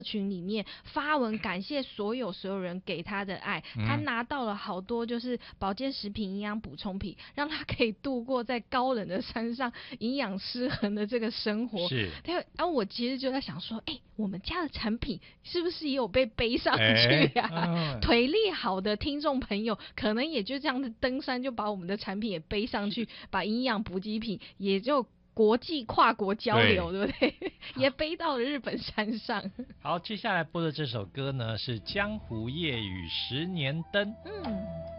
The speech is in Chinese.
群里面发文感谢所有人给他的爱，他拿到了好多就是保健食品、营养补充品，让他可以度过在高冷的山上营养失衡的这个生活。 是， 然后我其实就在想说，我们家的产品是不是也有被背上去啊？腿力好的听众朋友，可能也就这样子登山，就把我们的产品也背上去，把营养补给品也就国际跨国交流， 对不对？也背到了日本山上。 好，接下来播的这首歌呢是《江湖夜雨十年灯》。